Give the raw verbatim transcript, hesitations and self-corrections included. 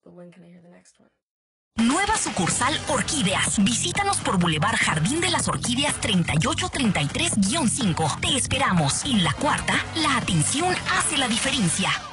But when can I hear the next one? Nueva sucursal Orquídeas. Visítanos por Boulevard Jardín de las Orquídeas treinta y ocho treinta y tres guión cinco. Te esperamos. En la cuarta, la atención hace la diferencia.